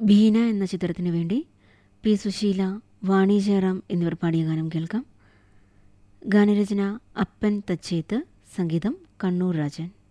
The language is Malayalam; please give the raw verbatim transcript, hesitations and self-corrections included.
ബീന എന്ന ചിത്രത്തിനു വേണ്ടി പി സുശീല, വാണി ജയറാം എന്നിവർ പാടിയ ഗാനം കേൾക്കാം. ഗാനരചന അപ്പൻ തച്ചേത്ത്, സംഗീതം കണ്ണൂർ രാജൻ.